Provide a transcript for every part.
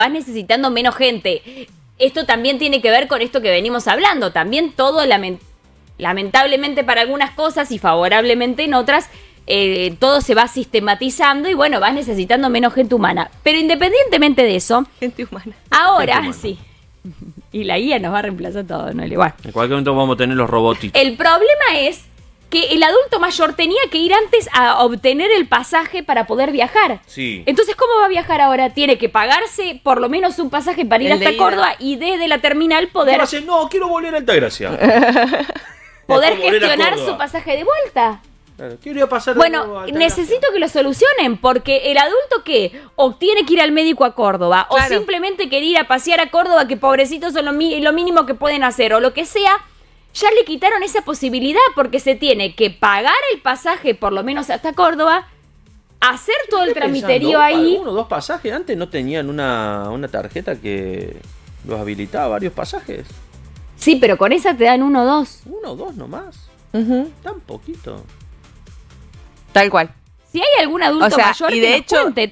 vas necesitando menos gente. Esto también tiene que ver con esto que venimos hablando. También todo, lamentablemente para algunas cosas y favorablemente en otras, todo se va sistematizando y bueno, vas necesitando menos gente humana. Pero independientemente de eso... Gente humana. Ahora, Gente humana. sí. Y la IA nos va a reemplazar todo, ¿no? Igual. En cualquier momento vamos a tener los robotitos. El problema es que el adulto mayor tenía que ir antes a obtener el pasaje para poder viajar. Sí. Entonces, ¿cómo va a viajar ahora? Tiene que pagarse por lo menos un pasaje para ir El de hasta ida. Córdoba y desde la terminal ¿Qué poder va a hacer? No, quiero volver a Altagracia. poder Quiero volver a gestionar Córdoba. su pasaje de vuelta. Claro, quiero ir a pasar de nuevo a Bueno, Altagracia. necesito que lo solucionen, porque el adulto que o tiene que ir al médico a Córdoba, o Claro. simplemente quiere ir a pasear a Córdoba, que pobrecitos son lo mínimo que pueden hacer, o lo que sea, ya le quitaron esa posibilidad, porque se tiene que pagar el pasaje, por lo menos hasta Córdoba, hacer todo el Estoy tramiterío pensando, ahí. Uno o dos pasajes. Antes no tenían una tarjeta que los habilitaba varios pasajes. Sí, pero con esa te dan 1 o 2. Uno o dos nomás. Ujú. Tan poquito. Tal cual. Si hay algún adulto O sea, mayor y que de nos hecho- cuente,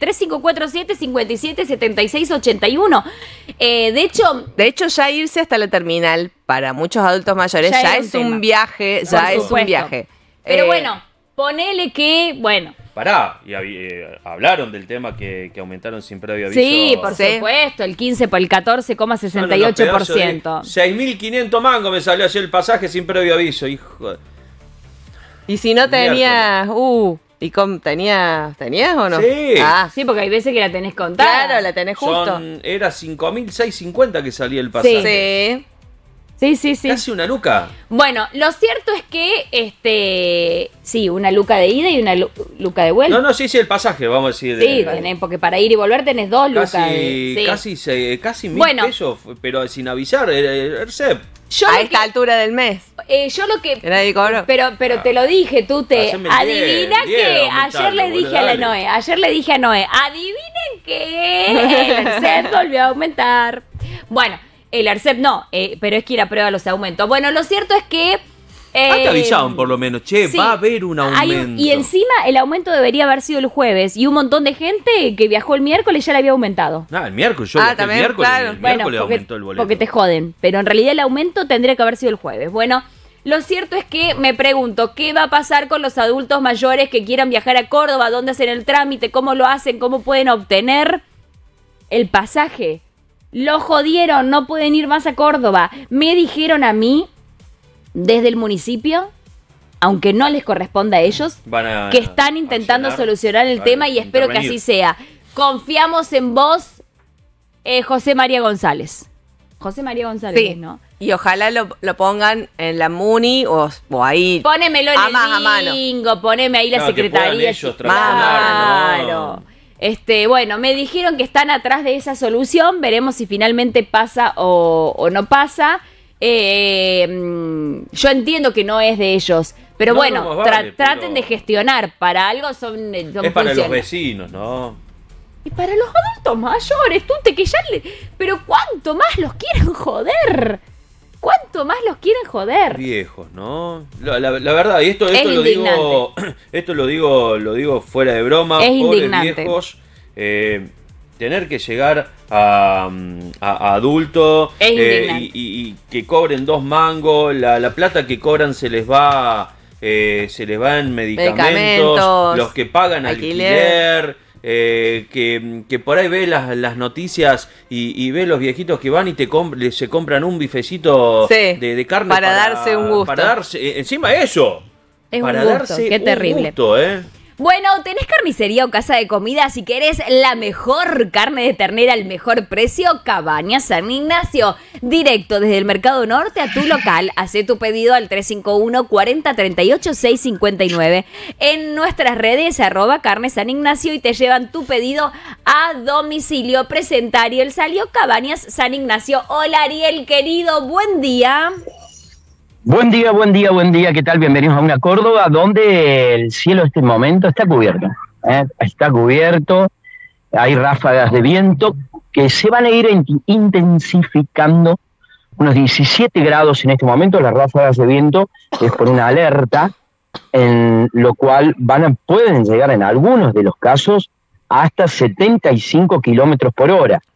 3547-5776-81. De hecho, ya irse hasta la terminal para muchos adultos mayores Ya ya es es un un tema. viaje, Por ya es supuesto. un viaje. pero bueno, ponele que, bueno, Pará, y hablaron del tema que aumentaron sin previo aviso. sí, por Sí. supuesto, el 15 por el Son unos 14,68%. pedazos de 6.500 mangos me salió ayer el pasaje sin previo aviso, hijo. Y si no tenías, ¿tenías o no? Sí. Ah, Sí, porque hay veces que la tenés contada. claro, la tenés justo. Era 5.650 que salía el pasaje. Sí. Sí. Casi una luca. Bueno, lo cierto es que, sí, una luca de ida y una luca de vuelta. No, sí, el pasaje, vamos a decir. Sí, porque para ir y volver tenés 2 lucas. Casi 1.000 Bueno. pesos, pero sin avisar, Ercep. Yo A lo esta altura del mes. yo lo que... Que nadie cobró. Pero te lo dije, tú Haceme el adivina 10, que aumentalo, ayer le boludo, dije a la dale. Noé, adivinen que el ARCEP volvió a aumentar. Bueno, el ARCEP no, pero es quien aprueba los aumentos. Bueno, lo cierto es que... te avisaban por lo menos, che, sí, va a haber un hay aumento. y encima el aumento debería haber sido el jueves y un montón de gente que viajó el miércoles ya le había aumentado. El miércoles, yo viajé también, el miércoles, claro. el miércoles porque, aumentó el boleto. porque te joden, pero en realidad el aumento tendría que haber sido el jueves. Bueno, lo cierto es que me pregunto, ¿qué va a pasar con los adultos mayores que quieran viajar a Córdoba? ¿Dónde hacen el trámite? ¿Cómo lo hacen? ¿Cómo pueden obtener el pasaje? Lo jodieron, no pueden ir más a Córdoba. Me dijeron a mí, desde el municipio, aunque no les corresponda a ellos, Van a que están intentando accionar, solucionar el tema y espero que intervenir. así sea. Confiamos en vos, José María González. José María González, Sí. ¿no? Y ojalá lo pongan en la MUNI o ahí. Ponémelo en A el mano. bingo, poneme ahí la Claro, que secretaría. puedan ellos claro. trasladar, ¿no? Bueno, me dijeron que están atrás de esa solución. Veremos si finalmente pasa o no pasa. Yo entiendo que no es de ellos. Pero No, bueno, no, más vale, traten pero- de gestionar. Para algo son Es para los funciones. vecinos, ¿no? Y para los adultos mayores, que ya le... Pero ¿cuánto más los quieren joder? ¿Cuánto más los quieren joder? Viejos, ¿no? La verdad, y esto Es lo digo, indignante. esto lo digo fuera de broma, Es pobres indignante. viejos, tener que llegar a adulto Es indignante. y que cobren 2 mangos, la plata que cobran se les va en medicamentos, los que pagan alquiler. Que por ahí ve las noticias y ve los viejitos que van y se compran un bifecito Sí, de carne para darse un gusto. para darse encima eso Es para un gusto, darse qué un terrible. gusto, Bueno, tenés carnicería o casa de comida. Si querés la mejor carne de ternera al mejor precio, Cabañas San Ignacio. Directo desde el Mercado Norte a tu local. Hacé tu pedido al 351-4038-659. En nuestras redes, @Carne San Ignacio, y te llevan tu pedido a domicilio. Presentario El Salio, Cabañas San Ignacio. Hola, Ariel, querido, buen día. Buen día, ¿qué tal? Bienvenidos a una Córdoba donde el cielo en este momento está cubierto. Está cubierto, hay ráfagas de viento que se van a ir intensificando, unos 17 grados en este momento, las ráfagas de viento, es por una alerta, en lo cual pueden llegar en algunos de los casos hasta 75 kilómetros por hora.